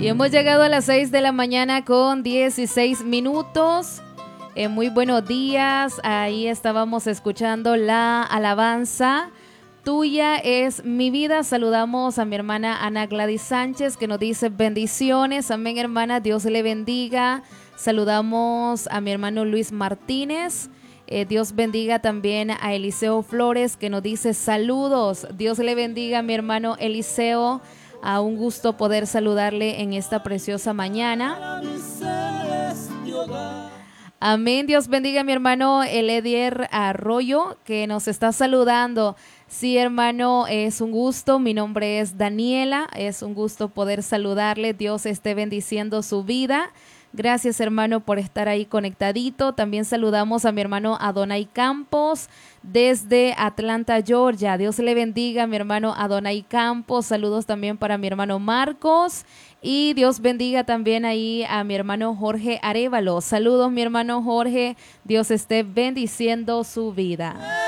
Y hemos llegado a las 6 de la mañana con 16 minutos. Muy buenos días. Ahí estábamos escuchando la alabanza. Tuya es mi vida. Saludamos a mi hermana Ana Gladys Sánchez, que nos dice bendiciones. Amén, hermana. Dios le bendiga. Saludamos a mi hermano Luis Martínez. Dios bendiga también a Eliseo Flores, que nos dice saludos. Dios le bendiga a mi hermano Eliseo. A un gusto poder saludarle en esta preciosa mañana. Amén. Dios bendiga a mi hermano Eledier Arroyo, que nos está saludando. Sí, hermano, es un gusto. Mi nombre es Daniela. Es un gusto poder saludarle. Dios esté bendiciendo su vida. Gracias, hermano, por estar ahí conectadito. También saludamos a mi hermano Adonai Campos desde Atlanta, Georgia. Dios le bendiga a mi hermano Adonai Campos. Saludos también para mi hermano Marcos. Y Dios bendiga también ahí a mi hermano Jorge Arévalo. Saludos, mi hermano Jorge. Dios esté bendiciendo su vida.